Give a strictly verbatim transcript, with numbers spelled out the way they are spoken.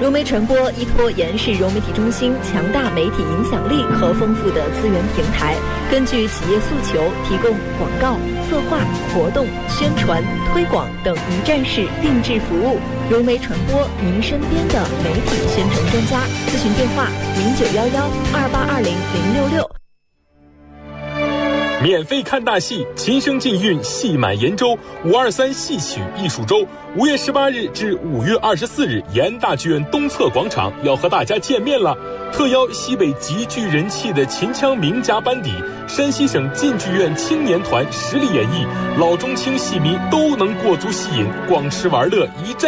融媒传播依托延世融媒体中心强大媒体影响力和丰富的资源平台，根据企业诉求，提供广告、策划、活动、宣传、推广等一站式定制服务。融媒传播，您身边的媒体宣传专家。咨询电话：零九幺幺二八二零零六六。 免费看大戏，琴声竞韵，戏满延州五二三戏曲艺术周，五月十八日至五月二十四日，延大剧院东侧广场要和大家见面了。特邀西北极具人气的秦腔名家班底，山西省晋剧院青年团实力演绎，老中青戏迷都能过足戏瘾，光吃玩乐一站。